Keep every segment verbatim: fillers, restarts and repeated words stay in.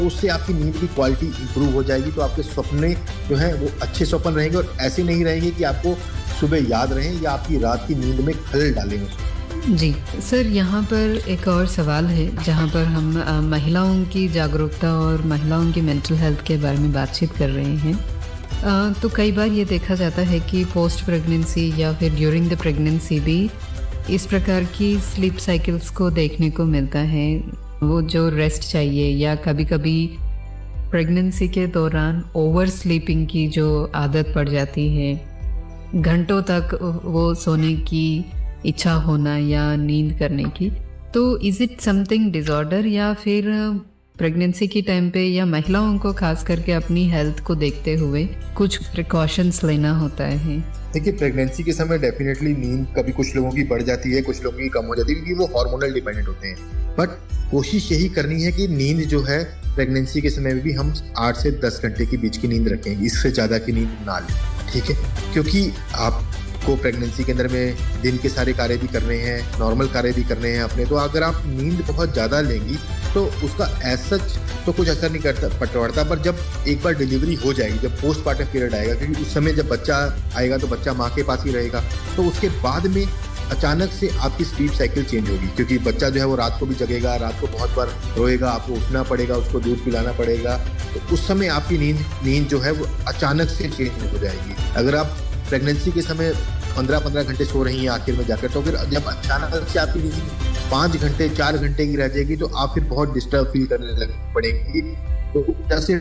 तो उससे आपकी नींद की क्वालिटी इंप्रूव हो जाएगी, तो आपके सपने जो हैं वो अच्छे स्वप्न रहेंगे और ऐसे नहीं रहेंगे कि आपको सुबह याद रहें या आपकी रात की नींद में खलल डालें उसमें। जी सर, यहाँ पर एक और सवाल है जहाँ पर हम आ, महिलाओं की जागरूकता और महिलाओं की मेंटल हेल्थ के बारे में बातचीत कर रहे हैं। आ, तो कई बार ये देखा जाता है कि पोस्ट प्रेगनेंसी या फिर ड्यूरिंग द प्रेगनेंसी भी इस प्रकार की स्लीप साइकिल्स को देखने को मिलता है। वो जो रेस्ट चाहिए या कभी कभी प्रेगनेंसी के दौरान ओवर स्लीपिंग की जो आदत पड़ जाती है, घंटों तक वो सोने की इच्छा होना या नींद करने की, तो इज़ इट समथिंग डिसऑर्डर या फिर प्रेगनेंसी की टाइम पे या महिलाओं को खास करके अपनी हेल्थ को देखते हुए कुछ प्रिकॉशंस लेना होता है? देखिए, प्रेगनेंसी के समय डेफिनेटली नींद कभी कुछ लोगों की बढ़ जाती है, कुछ लोगों की कम हो जाती है, क्योंकि वो हार्मोनल डिपेंडेंट होते हैं। बट कोशिश यही करनी है कि नींद जो है प्रेगनेंसी के समय में भी हम आठ से दस घंटे के बीच की नींद रखें, इससे ज़्यादा की नींद ना लें, ठीक है? क्योंकि आपको प्रेगनेंसी के अंदर में दिन के सारे कार्य भी करने हैं, नॉर्मल कार्य भी करने हैं अपने, तो अगर आप नींद बहुत ज़्यादा लेंगी तो उसका एज सच तो कुछ असर नहीं करता पड़ता। पर जब एक बार डिलीवरी हो जाएगी, जब पोस्टमार्टम पीरियड आएगा, क्योंकि उस समय जब बच्चा आएगा तो बच्चा माँ के पास ही रहेगा, तो उसके बाद में अचानक से आपकी स्लीप साइकिल चेंज होगी, क्योंकि बच्चा जो है वो रात को भी जगेगा, रात को बहुत बार रोएगा, आपको उठना पड़ेगा, उसको दूध पिलाना पड़ेगा, तो उस समय आपकी नींद नींद जो है वो अचानक से चेंज हो जाएगी। अगर आप प्रेगनेंसी के समय पंद्रह पंद्रह घंटे सो रही हैं आखिर में जाकर, तो फिर जब अचानक से आपकी नींद पाँच घंटे चार घंटे की रह जाएगी तो आप फिर बहुत डिस्टर्ब फील करने लग पड़ेगी। तो जैसे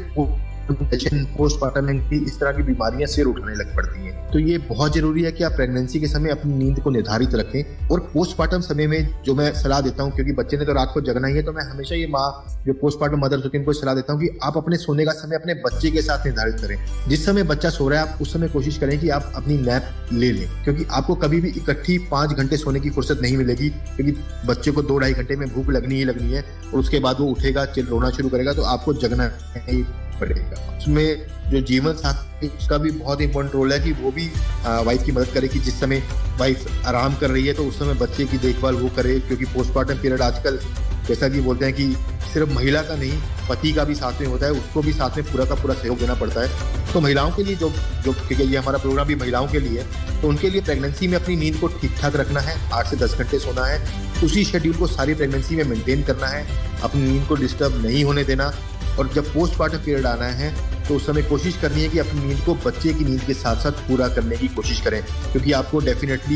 पोस्टमार्टम इस तरह की बीमारियां सिर उठने लग पड़ती हैं। तो ये बहुत जरूरी है कि आप प्रेगनेंसी के समय अपनी नींद को निर्धारित रखें। और पोस्टमार्टम समय में जो मैं सलाह देता हूँ, क्योंकि बच्चे ने तो रात को जगना ही है, तो मैं हमेशा ये माँ जो पोस्टमार्टम मदर्स होती है उनको सलाह देता हूँ कि आप अपने सोने का समय अपने बच्चे के साथ निर्धारित करें। जिस समय बच्चा सो रहा है आप उस समय कोशिश करें कि आप अपनी नैप ले लें, क्योंकि आपको कभी भी इकट्ठी पाँच घंटे सोने की फुर्सत नहीं मिलेगी, क्योंकि बच्चे को दो ढाई घंटे में भूख लगनी ही लगनी है और उसके बाद वो उठेगा, चिल रोना शुरू करेगा, तो आपको जगना ही पड़ेगा। उसमें जो जीवन साथी उसका भी बहुत इंपॉर्टेंट रोल है कि वो भी वाइफ की मदद करे, कि जिस समय वाइफ आराम कर रही है तो उस समय बच्चे की देखभाल वो करे, क्योंकि पोस्टमार्टम पीरियड आजकल जैसा कि बोलते हैं कि सिर्फ महिला का नहीं पति का भी साथ में होता है, उसको भी साथ में पूरा का पूरा सहयोग देना पड़ता है। तो महिलाओं के लिए जो जो क्योंकि ये हमारा प्रोग्राम भी महिलाओं के लिए, तो उनके लिए प्रेगनेंसी में अपनी नींद को ठीक ठाक रखना है, आठ से दस घंटे सोना है, उसी शेड्यूल को सारी प्रेगनेंसी में मेंटेन करना है, अपनी नींद को डिस्टर्ब नहीं होने देना। और जब पोस्टमार्टम पीरियड आना है तो उस समय कोशिश करनी है कि अपनी नींद को बच्चे की नींद के साथ साथ पूरा करने की कोशिश करें, क्योंकि आपको डेफिनेटली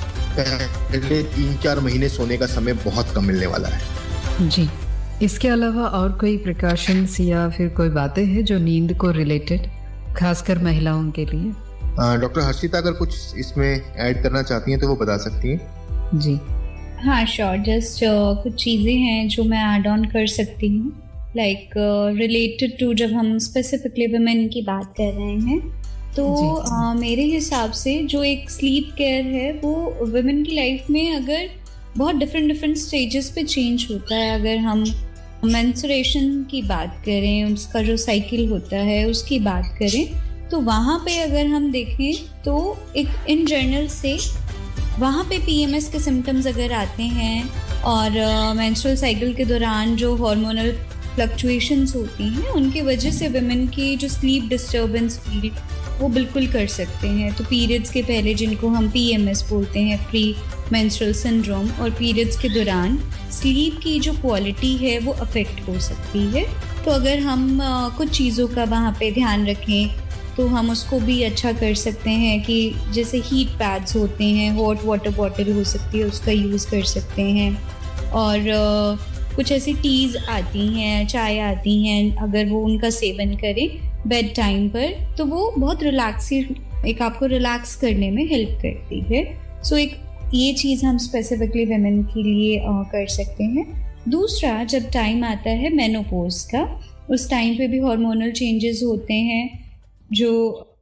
पहले तीन चार महीने सोने का समय बहुत कम मिलने वाला है। जी, इसके अलावा और कोई प्रिकॉशंस या फिर कोई बातें हैं जो नींद को रिलेटेड खासकर महिलाओं के लिए? डॉक्टर हर्षिता अगर कुछ इसमें ऐड करना चाहती हैं तो वो बता सकती हैं। जी हाँ श्योर, जस्ट कुछ चीज़ें हैं जो मैं ऐड ऑन कर सकती हूँ, लाइक रिलेटेड टू जब हम स्पेसिफिकली वुमेन की बात कर रहे हैं तो uh, मेरे हिसाब से जो एक स्लीप केयर है वो वुमेन की लाइफ में अगर बहुत डिफरेंट डिफरेंट स्टेजेस पे चेंज होता है। अगर हम मेंस्ट्रुएशन की बात करें, उसका जो साइकिल होता है उसकी बात करें, तो वहाँ पे अगर हम देखें तो एक इन जनरल से वहाँ पे पीएमएस के सिम्टम्स अगर आते हैं और मेंस्ट्रुअल uh, साइकिल के दौरान जो हार्मोनल फ्लक्चुएशंस होती हैं उनकी वजह से वुमेन की जो स्लीप डिस्टर्बेंस फील वो बिल्कुल कर सकते हैं। तो पीरियड्स के पहले जिनको हम पीएमएस बोलते हैं, प्री मेंस्ट्रुअल सिंड्रोम, और पीरियड्स के दौरान स्लीप की जो क्वालिटी है वो अफेक्ट हो सकती है। तो अगर हम आ, कुछ चीज़ों का वहाँ पे ध्यान रखें तो हम उसको भी अच्छा कर सकते हैं, कि जैसे हीट पैड्स होते हैं, हॉट वाटर बॉटल हो सकती है, उसका यूज़ कर सकते हैं। और आ, कुछ ऐसी टीज़ आती हैं, चाय आती हैं, अगर वो उनका सेवन करें बेड टाइम पर तो वो बहुत रिलैक्स एक आपको रिलैक्स करने में हेल्प करती है। सो so, एक ये चीज़ हम स्पेसिफिकली वुमेन के लिए आ, कर सकते हैं। दूसरा, जब टाइम आता है मेनोपॉज का, उस टाइम पे भी हार्मोनल चेंजेस होते हैं जो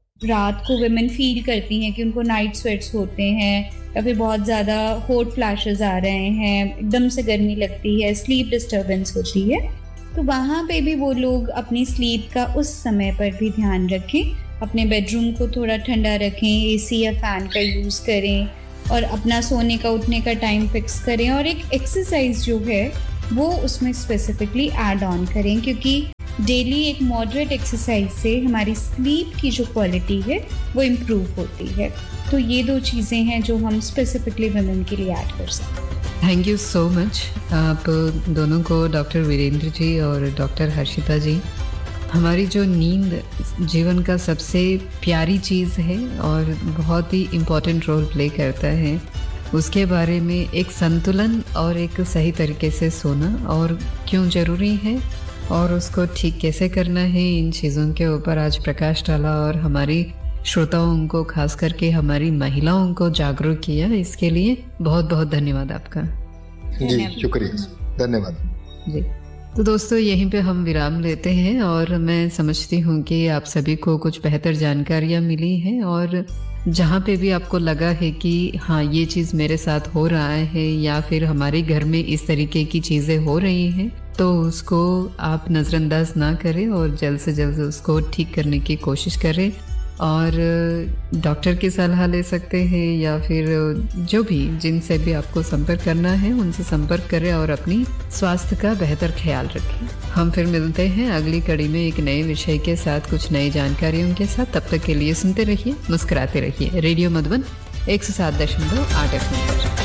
रात को वुमेन फील करती हैं कि उनको नाइट स्वेट्स होते हैं या फिर बहुत ज़्यादा हॉट फ्लैशेस आ रहे हैं, एकदम से गर्मी लगती है, स्लीप डिस्टर्बेंस होती है। तो वहाँ पे भी वो लोग अपनी स्लीप का उस समय पर भी ध्यान रखें, अपने बेडरूम को थोड़ा ठंडा रखें, एसी या फ़ैन का यूज़ करें और अपना सोने का उठने का टाइम फिक्स करें, और एक एक्सरसाइज जो है वो उसमें स्पेसिफिकली ऐड ऑन करें, क्योंकि डेली एक मॉडरेट एक्सरसाइज से हमारी स्लीप की जो क्वालिटी है वो इम्प्रूव होती है। तो ये दो चीज़ें हैं जो हम स्पेसिफिकली वुमेन के लिए ऐड कर सकते हैं। थैंक यू सो मच आप दोनों को, डॉक्टर वीरेंद्र जी और डॉक्टर हर्षिता जी। हमारी जो नींद जीवन का सबसे प्यारी चीज़ है और बहुत ही इम्पोर्टेंट रोल प्ले करता है, उसके बारे में एक संतुलन और एक सही तरीके से सोना और क्यों ज़रूरी है और उसको ठीक कैसे करना है, इन चीज़ों के ऊपर आज प्रकाश डाला और हमारी श्रोताओं को, खास करके हमारी महिलाओं को जागरूक किया। इसके लिए बहुत बहुत धन्यवाद आपका। जी शुक्रिया, धन्यवाद जी। तो दोस्तों यहीं पे हम विराम लेते हैं और मैं समझती हूँ कि आप सभी को कुछ बेहतर जानकारियाँ मिली हैं और जहाँ पे भी आपको लगा है कि हाँ ये चीज़ मेरे साथ हो रहा है या फिर हमारे घर में इस तरीके की चीज़ें हो रही हैं, तो उसको आप नज़रअंदाज ना करें और जल्द से जल्द उसको ठीक करने की कोशिश करें और डॉक्टर की सलाह ले सकते हैं या फिर जो भी जिनसे भी आपको संपर्क करना है उनसे संपर्क करें और अपनी स्वास्थ्य का बेहतर ख्याल रखें। हम फिर मिलते हैं अगली कड़ी में एक नए विषय के साथ, कुछ नई जानकारियों के साथ। तब तक के लिए सुनते रहिए, मुस्कुराते रहिए। रेडियो मधुबन एक सौ सात दशमलव आठ एफ एम पर।